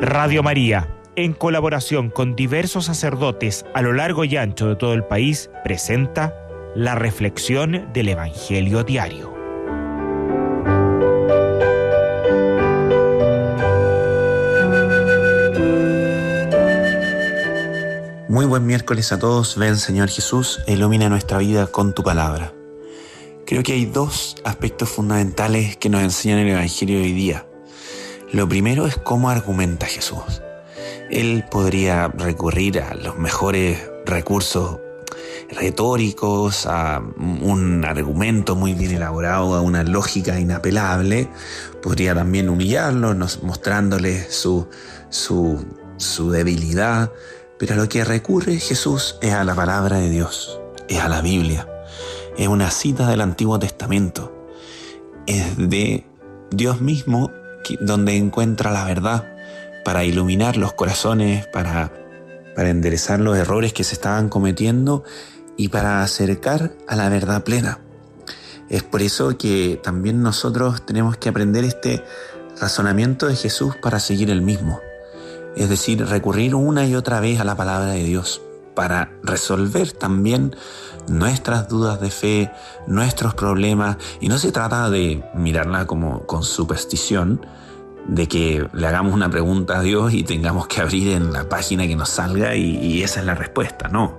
Radio María, en colaboración con diversos sacerdotes a lo largo y ancho de todo el país, presenta la reflexión del Evangelio Diario. Muy buen miércoles a todos. Ven, Señor Jesús, e ilumina nuestra vida con tu palabra. Creo que hay dos aspectos fundamentales que nos enseñan el Evangelio de hoy día. Lo primero es cómo argumenta Jesús. Él podría recurrir a los mejores recursos retóricos, a un argumento muy bien elaborado, a una lógica inapelable. Podría también humillarlos, mostrándole su debilidad. Pero a lo que recurre Jesús es a la palabra de Dios, es a la Biblia. Es una cita del Antiguo Testamento. Es de Dios mismo donde encuentra la verdad para iluminar los corazones, para enderezar los errores que se estaban cometiendo y para acercar a la verdad plena. Es por eso que también nosotros tenemos que aprender este razonamiento de Jesús para seguir el mismo. Es decir, recurrir una y otra vez a la palabra de Dios para resolver también nuestras dudas de fe, nuestros problemas. Y no se trata de mirarla como con superstición, de que le hagamos una pregunta a Dios y tengamos que abrir en la página que nos salga y esa es la respuesta. No,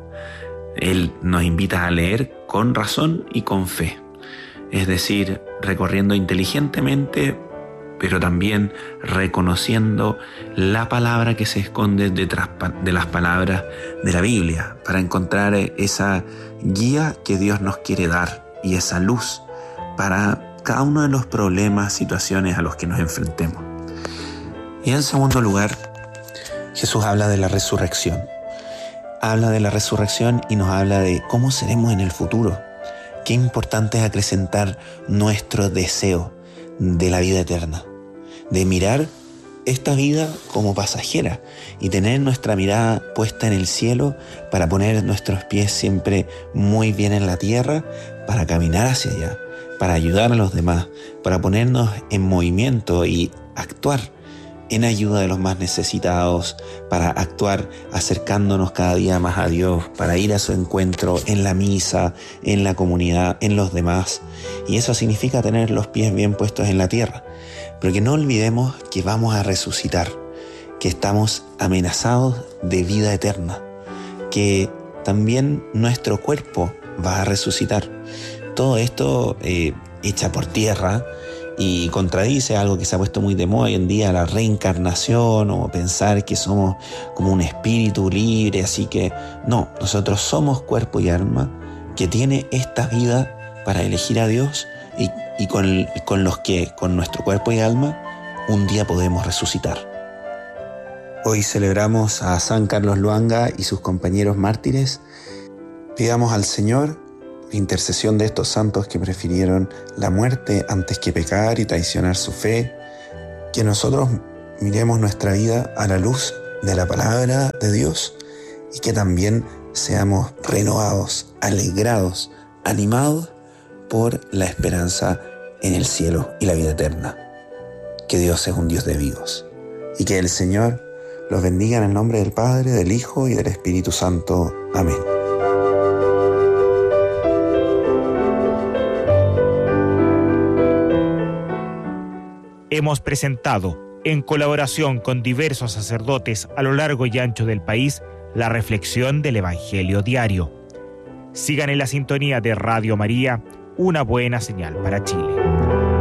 Él nos invita a leer con razón y con fe. Es decir, recorriendo inteligentemente, pero también reconociendo la palabra que se esconde detrás de las palabras de la Biblia, para encontrar esa guía que Dios nos quiere dar y esa luz para cada uno de los problemas, situaciones a los que nos enfrentemos. Y en segundo lugar, Jesús habla de la resurrección. Habla de la resurrección y nos habla de cómo seremos en el futuro. Qué importante es acrecentar nuestro deseo de la vida eterna, de mirar esta vida como pasajera y tener nuestra mirada puesta en el cielo para poner nuestros pies siempre muy bien en la tierra, para caminar hacia allá, para ayudar a los demás, para ponernos en movimiento y actuar en ayuda de los más necesitados, para actuar acercándonos cada día más a Dios, para ir a su encuentro en la misa, en la comunidad, en los demás. Y eso significa tener los pies bien puestos en la tierra. Pero que no olvidemos que vamos a resucitar, que estamos amenazados de vida eterna, que también nuestro cuerpo va a resucitar. Todo esto echa por tierra y contradice algo que se ha puesto muy de moda hoy en día, la reencarnación, o pensar que somos como un espíritu libre. Así que no, nosotros somos cuerpo y alma que tiene esta vida para elegir a Dios y con los que con nuestro cuerpo y alma un día podemos resucitar. Hoy celebramos a San Carlos Luanga y sus compañeros mártires. Pidamos al Señor la intercesión de estos santos que prefirieron la muerte antes que pecar y traicionar su fe. Que nosotros miremos nuestra vida a la luz de la palabra de Dios y que también seamos renovados, alegrados, animados por la esperanza en el cielo y la vida eterna. Que Dios es un Dios de vivos y que el Señor los bendiga en el nombre del Padre, del Hijo y del Espíritu Santo. Amén. Hemos presentado, en colaboración con diversos sacerdotes a lo largo y ancho del país, la reflexión del Evangelio Diario. Sigan en la sintonía de Radio María, una buena señal para Chile.